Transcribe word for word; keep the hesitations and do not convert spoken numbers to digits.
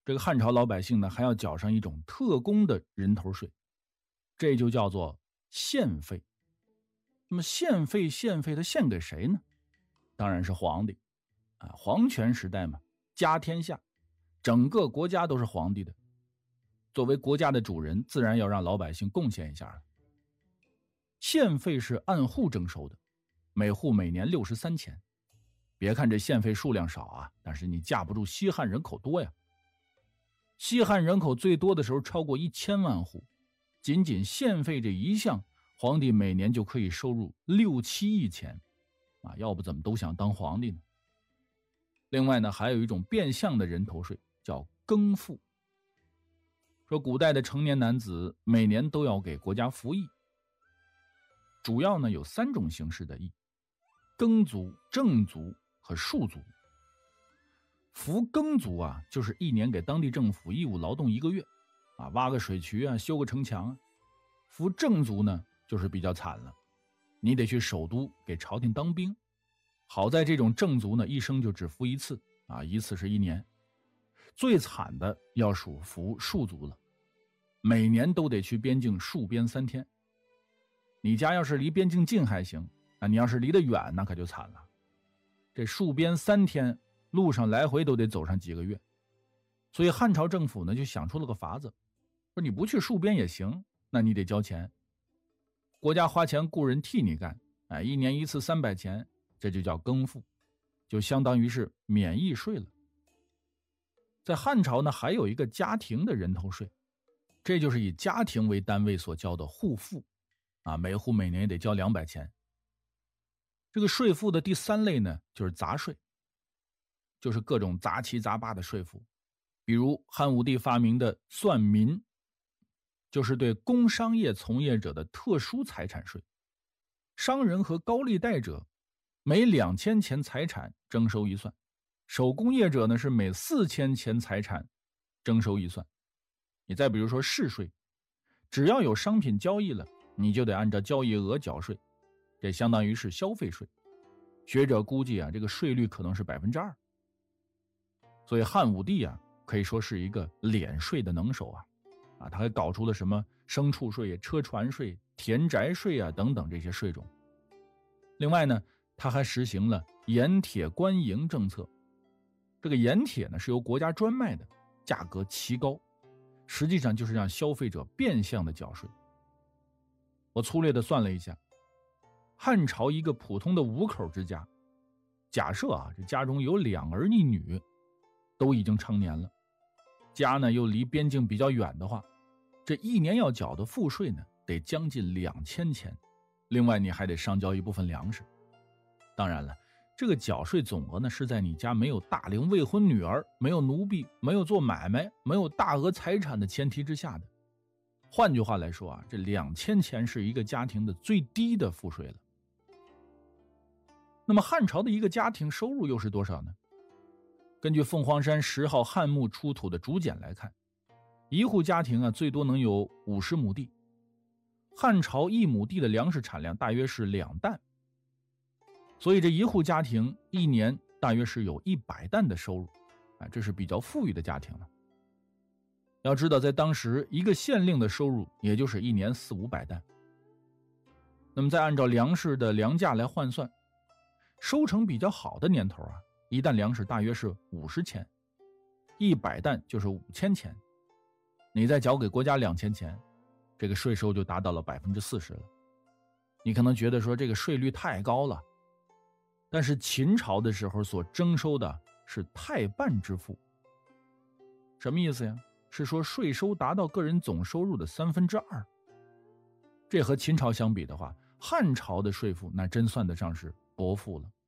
这个汉朝老百姓呢还要缴上一种特供的人头税，这就叫做献费。那么献费献费它献给谁呢？当然是皇帝啊，皇权时代嘛，家天下，整个国家都是皇帝的。作为国家的主人，自然要让老百姓贡献一下了。献费是按户征收的，每户每年六十三钱。别看这献费数量少啊，但是你架不住西汉人口多呀。西汉人口最多的时候超过一千万户，仅仅献费这一项，皇帝每年就可以收入六七亿钱啊，要不怎么都想当皇帝呢？另外呢，还有一种变相的人头税，叫耕赋。说古代的成年男子每年都要给国家服役，主要呢有三种形式的役：耕卒、正卒和戍卒。服耕卒啊，就是一年给当地政府义务劳动一个月啊，挖个水渠啊，修个城墙啊。服正卒呢，就是比较惨了，你得去首都给朝廷当兵。好在这种正卒呢，一生就只服一次啊，一次是一年。最惨的要数服戍卒了，每年都得去边境戍边三天。你家要是离边境近还行啊，你要是离得远那可就惨了。这戍边三天，路上来回都得走上几个月。所以汉朝政府呢就想出了个法子，说你不去戍边也行，那你得交钱。国家花钱雇人替你干，哎，一年一次三百钱，这就叫耕赋，就相当于是免役税了。在汉朝呢，还有一个家庭的人头税，这就是以家庭为单位所交的户赋啊，每户每年也得交两百钱。这个税赋的第三类呢，就是杂税，就是各种杂七杂八的税赋。比如汉武帝发明的算民，就是对工商业从业者的特殊财产税。商人和高利贷者每两千钱财产征收一算，手工业者呢是每四千钱财产征收一算。你再比如说市税，只要有商品交易了，你就得按照交易额缴税，这相当于是消费税。学者估计啊，这个税率可能是百分之二。所以汉武帝啊，可以说是一个敛税的能手啊，啊，他还搞出了什么牲畜税、车船税、田宅税啊等等这些税种。另外呢，他还实行了盐铁官营政策。这个盐铁呢是由国家专卖的，价格奇高，实际上就是让消费者变相的缴税。我粗略的算了一下，汉朝一个普通的五口之家，假设啊，这家中有两儿一女，都已经成年了，家呢又离边境比较远的话，这一年要缴的赋税呢，得将近两千钱。另外你还得上交一部分粮食。当然了，这个缴税总额呢，是在你家没有大龄未婚女儿、没有奴婢、没有做买卖、没有大额财产的前提之下的。换句话来说啊，这两千钱是一个家庭的最低的赋税了。那么汉朝的一个家庭收入又是多少呢？根据凤凰山十号汉墓出土的竹简来看，一户家庭啊最多能有五十亩地。汉朝一亩地的粮食产量大约是两担，所以这一户家庭一年大约是有一百担的收入啊，这是比较富裕的家庭了。要知道在当时一个县令的收入也就是一年四五百担。那么再按照粮食的粮价来换算，收成比较好的年头啊，一担粮食大约是五十钱，一百担就是五千钱。你再缴给国家两千钱，这个税收就达到了百分之四十了。你可能觉得说这个税率太高了，但是秦朝的时候所征收的是太半之赋。什么意思呀？是说税收达到个人总收入的三分之二。这和秦朝相比的话，汉朝的税赋那真算得上是薄赋了。